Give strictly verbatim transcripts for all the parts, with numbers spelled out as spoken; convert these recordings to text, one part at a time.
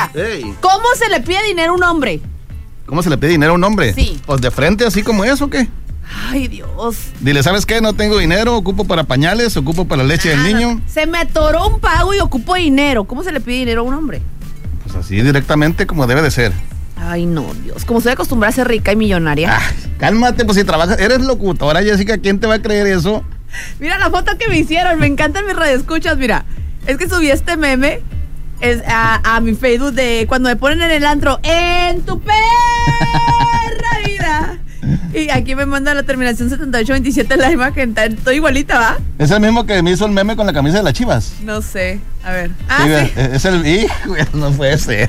Carajilla. Hey. ¿Cómo se le pide dinero a un hombre? ¿Cómo se le pide dinero a un hombre? Sí. Pues de frente, así como eso, ¿o qué? Ay, Dios. Dile, ¿sabes qué? No tengo dinero, ocupo para pañales, ocupo para la leche Nada. del niño. Se me atoró un pago y ocupo dinero. ¿Cómo se le pide dinero a un hombre? Pues así directamente como debe de ser. Ay, no, Dios. Como soy acostumbrada a ser rica y millonaria. Ah, cálmate, pues si trabajas, eres locutora, Jessica, ¿quién te va a creer eso? Mira la foto que me hicieron. Me encantan mis radioescuchas, mira. Es que subí este meme es, a, a mi Facebook de cuando me ponen en el antro. En tu perra vida. Y aquí me manda la terminación setenta y ocho veintisiete la imagen. Estoy igualita, ¿va? Es el mismo que me hizo el meme con la camisa de las Chivas. No sé. A ver. Ah, Sí, sí. Es el... Hijo, no puede ser.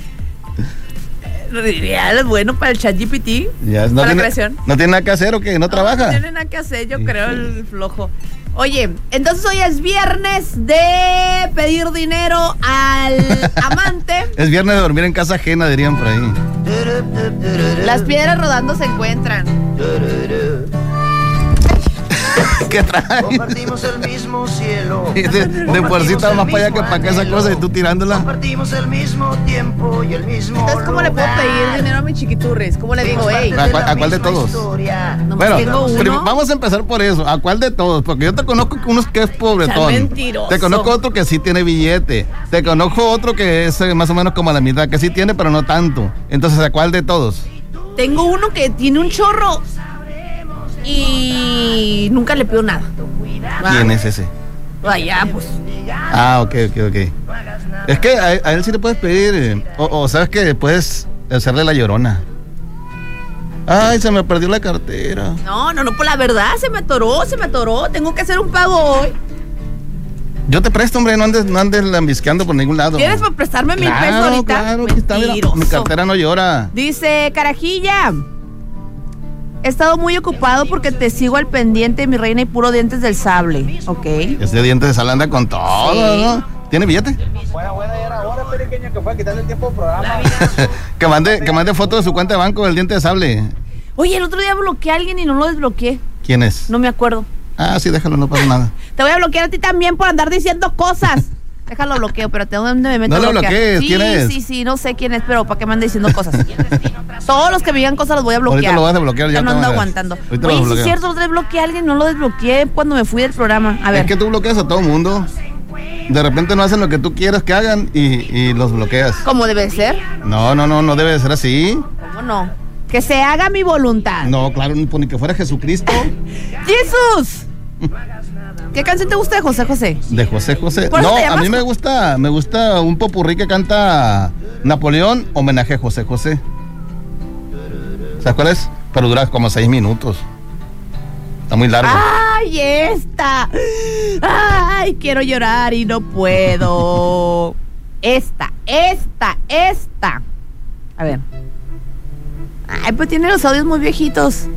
Real, es bueno para el chat G P T. Ya, no para tiene, la creación. ¿No tiene nada que hacer o qué? ¿No trabaja? No tiene nada que hacer, yo creo, el flojo. Oye, entonces hoy es viernes de pedir dinero al amante. Es viernes de dormir en casa ajena, dirían por ahí. Las piedras rodando se encuentran. ¿Qué trae? Compartimos el mismo cielo. De, de por sí está más para allá que para acá esa cosa y tú tirándola. Compartimos el mismo tiempo y el mismo Entonces, ¿cómo le puedo lugar. pedir dinero a mi chiquiturris? ¿Cómo le digo, hey? ¿A cuál- a cuál de todos? Nomás Bueno, tengo uno. prim- vamos a empezar por eso. ¿A cuál de todos? Porque yo te conozco unos que es pobretón. Sea mentiroso. Te conozco otro que sí tiene billete. Te conozco otro que es eh, más o menos como la mitad, que sí tiene, pero no tanto. Entonces, ¿a cuál de todos? Tengo uno que tiene un chorro y nunca le pido nada. ¿Va? ¿Quién es ese? Vaya, pues. Ah, ok, ok, ok. Es que a, a él sí le puedes pedir, eh, o, o sabes que puedes hacerle la llorona. Ay, se me perdió la cartera. No, no, no, por la verdad, se me atoró, se me atoró. Tengo que hacer un pago hoy. Yo te presto, hombre, no andes, no andes lambisqueando por ningún lado. ¿Quieres prestarme mil Claro, pesos ahorita? claro, aquí está, mira, Mentiroso. mi cartera no llora. Dice Carajilla, he estado muy ocupado porque te sigo al pendiente, mi reina y puro dientes del sable. Ok. Ese diente de sal anda con todo, Sí. ¿no? ¿Tiene billete? Buena, buena, ya era hora, pequeño, que fue a quitarle el tiempo al programa. que mande, que mande foto de su cuenta de banco del diente de sable. Oye, el otro día bloqueé a alguien y no lo desbloqueé. ¿Quién es? No me acuerdo. Ah, sí, déjalo, no pasa nada. Te voy a bloquear a ti también por andar diciendo cosas. Déjalo bloqueo, pero te dónde me meto No a lo bloquear. bloquees, Sí, ¿quién es? sí, sí, no sé quién es, pero para qué me ande diciendo cosas. Todos los que me digan cosas los voy a bloquear. Ahorita lo vas a bloquear, ya no te ando van a- aguantando. ahorita lo Oye, sí bloqueo. es cierto, lo desbloqueé a alguien, no lo desbloqueé cuando me fui del programa. A ver. Es que tú bloqueas a todo mundo. De repente no hacen lo que tú quieres que hagan y, y los bloqueas. ¿Cómo debe ser? No, no, no, no debe de ser así. ¿Cómo no? Que se haga mi voluntad. No, claro, ni ni que fuera Jesucristo. ¡Jesús! ¿Qué canción te gusta de José José? De José José. ¿Por eso No, te a llamas mí me Jo- gusta, me gusta un popurrí que canta Napoleón, homenaje a José José. ¿Sabes cuál es? Pero dura como seis minutos. Está muy largo. ¡Ay, esta! ¡Ay, quiero llorar y no puedo! Esta, esta, esta. A ver. Ay, pues tiene los audios muy viejitos.